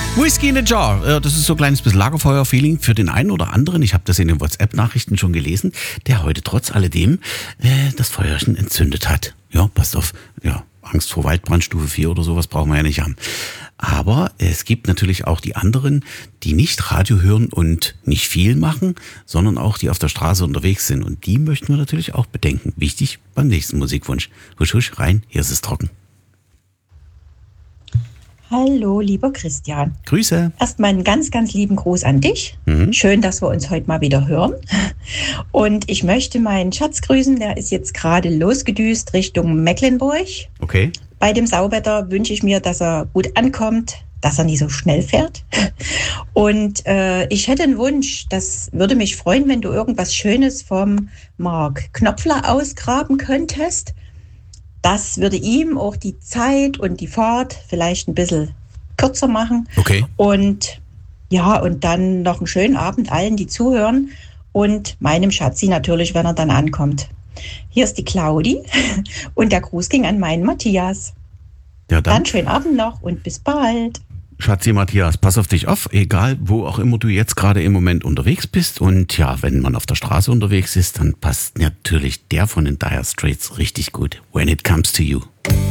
Whiskey in a Jar, das ist so ein kleines bisschen Lagerfeuer-Feeling für den einen oder anderen. Ich habe das in den WhatsApp-Nachrichten schon gelesen, der heute trotz alledem das Feuerchen entzündet hat. Ja, passt auf, ja, Angst vor Waldbrand Stufe 4 oder sowas brauchen wir ja nicht haben. Aber es gibt natürlich auch die anderen, die nicht Radio hören und nicht viel machen, sondern auch die auf der Straße unterwegs sind. Und die möchten wir natürlich auch bedenken. Wichtig beim nächsten Musikwunsch. Husch, husch, rein, hier ist es trocken. Hallo, lieber Christian. Grüße. Erstmal einen ganz, ganz lieben Gruß an dich. Schön, dass wir uns heute mal wieder hören. Und ich möchte meinen Schatz grüßen, der ist jetzt gerade losgedüst Richtung Mecklenburg. Okay. Bei dem Sauwetter wünsche ich mir, dass er gut ankommt, dass er nicht so schnell fährt. Und ich hätte einen Wunsch, das würde mich freuen, wenn du irgendwas Schönes vom Mark Knopfler ausgraben könntest. Das würde ihm auch die Zeit und die Fahrt vielleicht ein bisschen kürzer machen. Okay. Und ja, und dann noch einen schönen Abend allen, die zuhören. Und meinem Schatzi natürlich, wenn er dann ankommt. Hier ist die Claudi und der Gruß ging an meinen Matthias. Ja, Dann schönen Abend noch und bis bald. Schatzi Matthias, pass auf dich auf, egal wo auch immer du jetzt gerade im Moment unterwegs bist. Und ja, wenn man auf der Straße unterwegs ist, dann passt natürlich der von den Dire Straits richtig gut. When It Comes to You.